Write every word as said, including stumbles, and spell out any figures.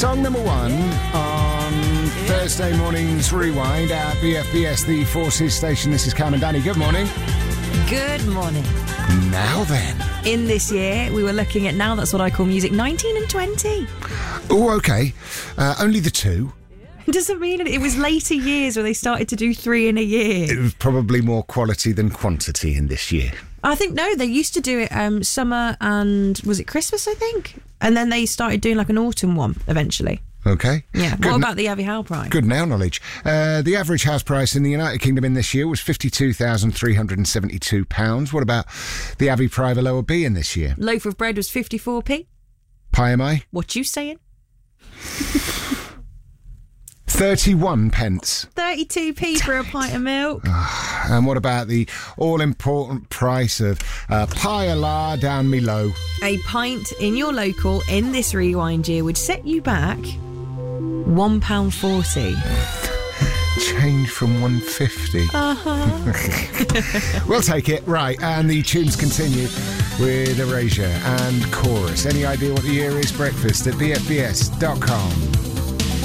Song number one on Thursday morning's Rewind at B F B S, the Forces station. This is Cam and Danny. Good morning. Good morning. Now then. In this year, we were looking at Now That's What I Call Music, nineteen and twenty. Oh, OK. Uh, only the two. Doesn't mean it. It was later years where they started to do three in a year. It was probably more quality than quantity in this year. I think, no, they used to do it um, summer and, was it Christmas, I think? And then they started doing like an autumn one eventually. OK. Yeah. Good what n- about the Abbey Howe price? Good now knowledge. Uh, the average house price in the United Kingdom in this year was fifty-two thousand three hundred seventy-two pounds. What about the Abbey Private Lower B in this year? Loaf of bread was fifty-four p. Pie am I? What you saying? thirty-one pence. thirty-two p for a pint of milk. And what about the all-important price of uh, pie a la down me low? A pint in your local in this rewind year would set you back one pound forty. Change from one fifty. Uh-huh. We'll take it. Right, and the tunes continue with Erasure and Chorus. Any idea what the year is? Breakfast at b f b s dot com.